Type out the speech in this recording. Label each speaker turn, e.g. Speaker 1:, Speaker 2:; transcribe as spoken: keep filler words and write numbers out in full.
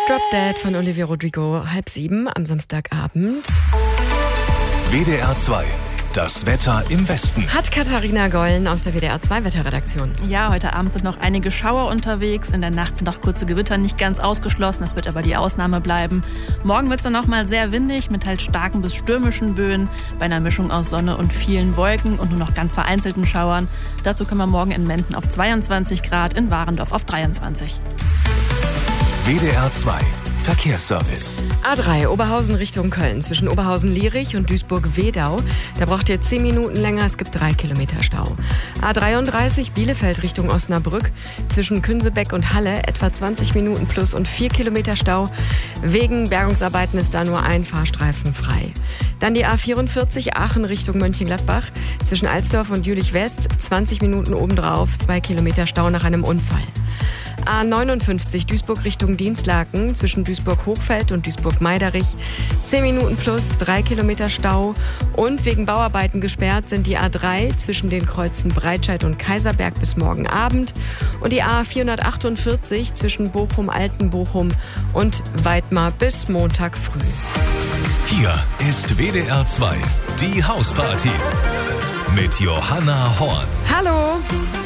Speaker 1: Drop Dead von Olivia Rodrigo, halb sieben am Samstagabend.
Speaker 2: W D R zwei. Das Wetter im Westen.
Speaker 1: Hat Katharina Gollen aus der W D R zwei Wetterredaktion.
Speaker 3: Ja, heute Abend sind noch einige Schauer unterwegs. In der Nacht sind auch kurze Gewitter nicht ganz ausgeschlossen. Das wird aber die Ausnahme bleiben. Morgen wird es dann noch mal sehr windig mit halt starken bis stürmischen Böen bei einer Mischung aus Sonne und vielen Wolken und nur noch ganz vereinzelten Schauern. Dazu können wir morgen in Menden auf zweiundzwanzig Grad, in Warendorf auf dreiundzwanzig.
Speaker 2: W D R zwei. Verkehrsservice.
Speaker 1: A drei, Oberhausen Richtung Köln, zwischen Oberhausen-Lierich und Duisburg-Wedau. Da braucht ihr zehn Minuten länger, es gibt drei Kilometer Stau. A dreiunddreißig, Bielefeld Richtung Osnabrück, zwischen Künsebeck und Halle, etwa zwanzig Minuten plus und vier Kilometer Stau. Wegen Bergungsarbeiten ist da nur ein Fahrstreifen frei. Dann die A vierundvierzig, Aachen Richtung Mönchengladbach, zwischen Alsdorf und Jülich-West, zwanzig Minuten obendrauf, zwei Kilometer Stau nach einem Unfall. A neunundfünfzig, Duisburg Richtung Dienstlaken, zwischen Duisburg-Hochfeld und Duisburg-Meiderich, zehn Minuten plus, drei Kilometer Stau. Und wegen Bauarbeiten gesperrt sind die A drei zwischen den Kreuzen Breitscheid und Kaiserberg bis morgen Abend und die A vierhundertachtundvierzig zwischen Bochum-Altenbochum und Weidmar bis Montag früh.
Speaker 2: Hier ist W D R zwei, die Hausparty mit Johanna Horn.
Speaker 1: Hallo!